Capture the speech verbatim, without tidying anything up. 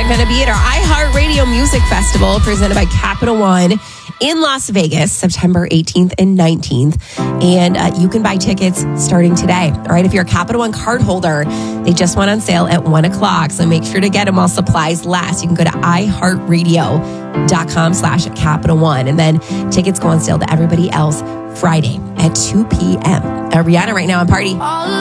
going to be at our iHeartRadio Music Festival presented by Capital One in Las Vegas, September eighteenth and nineteenth. And uh, you can buy tickets starting today. All right. If you're a Capital One card holder, they just went on sale at one o'clock. So make sure to get them while supplies last. You can go to iHeartRadio.com slash Capital One. And then tickets go on sale to everybody else Friday at two p.m. Uh, Rihanna right now on Party.